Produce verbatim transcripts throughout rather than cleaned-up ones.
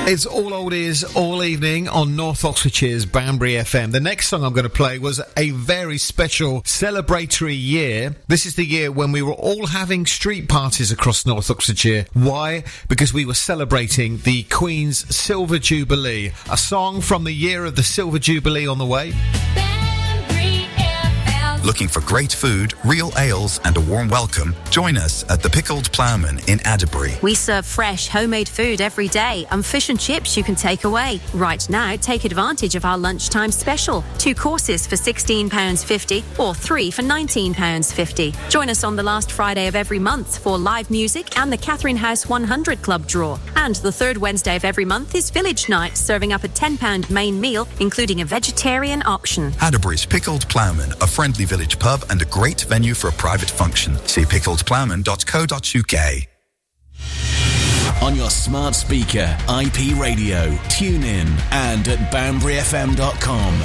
It's all oldies all evening on North Oxfordshire's Banbury F M. The next song I'm going to play was a very special celebratory year. This is the year when we were all having street parties across North Oxfordshire. Why? Because we were celebrating the Queen's Silver Jubilee. A song from the year of the Silver Jubilee on the way. Looking for great food, real ales and a warm welcome? Join us at the Pickled Ploughman in Adderbury. We serve fresh, homemade food every day and fish and chips you can take away. Right now, take advantage of our lunchtime special. Two courses for sixteen pounds fifty or three for nineteen pounds fifty. Join us on the last Friday of every month for live music and the Catherine House one hundred Club draw. And the third Wednesday of every month is Village Night, serving up a ten pounds main meal, including a vegetarian option. Adderbury's Pickled Ploughman, a friendly village pub and a great venue for a private function. See pickled ploughman dot co dot uk. On your smart speaker, I P radio, tune in and at banbury f m dot com.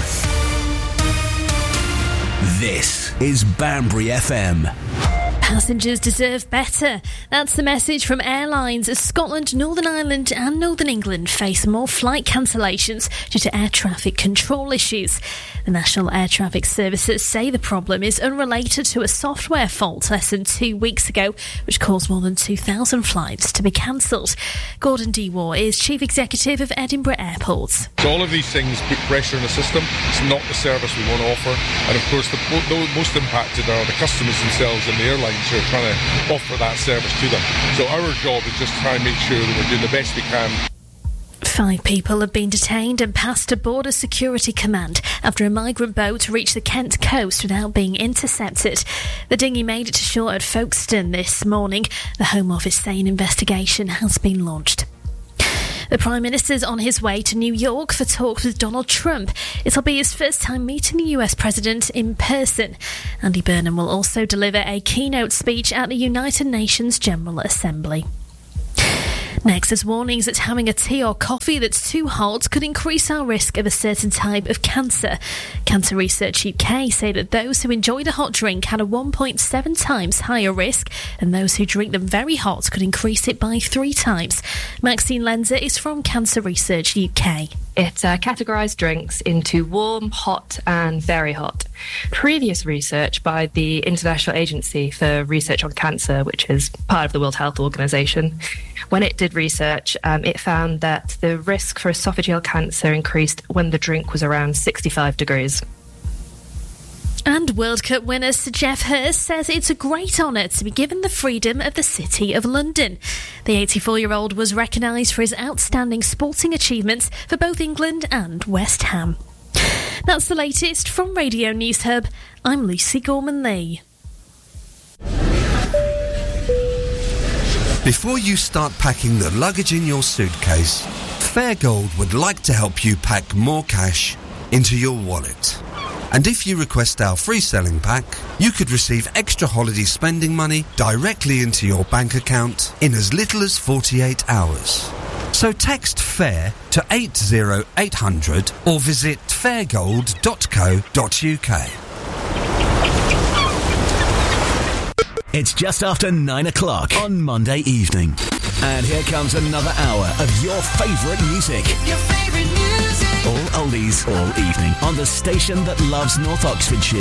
This is Banbury F M. Passengers deserve better. That's the message from airlines as Scotland, Northern Ireland and Northern England face more flight cancellations due to air traffic control issues. The National Air Traffic Services say the problem is unrelated to a software fault less than two weeks ago, which caused more than two thousand flights to be cancelled. Gordon Dewar is Chief Executive of Edinburgh Airports. So all of these things put pressure on the system. It's not the service we want to offer. And of course, the, the most impacted are the customers themselves and the airlines who are trying to offer that service to them. So our job is just to try and make sure that we're doing the best we can. Five people have been detained and passed to Border Security Command after a migrant boat reached the Kent coast without being intercepted. The dinghy made it to shore at Folkestone this morning. The Home Office say an investigation has been launched. The Prime Minister's on his way to New York for talks with Donald Trump. It'll be his first time meeting the U S President in person. Andy Burnham will also deliver a keynote speech at the United Nations General Assembly. Next, there's warnings that having a tea or coffee that's too hot could increase our risk of a certain type of cancer. Cancer Research U K say that those who enjoyed a hot drink had a one point seven times higher risk, and those who drink them very hot could increase it by three times. Maxine Lenzer is from Cancer Research U K. It uh, categorised drinks into warm, hot and very hot. Previous research by the International Agency for Research on Cancer, which is part of the World Health Organization, when it did research, um, it found that the risk for esophageal cancer increased when the drink was around sixty-five degrees. And World Cup winner Sir Geoff Hurst says it's a great honour to be given the freedom of the City of London. The eighty-four-year-old was recognised for his outstanding sporting achievements for both England and West Ham. That's the latest from Radio News Hub. I'm Lucy Gorman-Lee. Before you start packing the luggage in your suitcase, Fairgold would like to help you pack more cash into your wallet. And if you request our free selling pack, you could receive extra holiday spending money directly into your bank account in as little as forty-eight hours. So text FAIR to eight zero eight hundred or visit fairgold dot co dot uk. It's just after nine o'clock on Monday evening. And here comes another hour of your favourite music. Your favourite music. All oldies, all evening, on the station that loves North Oxfordshire.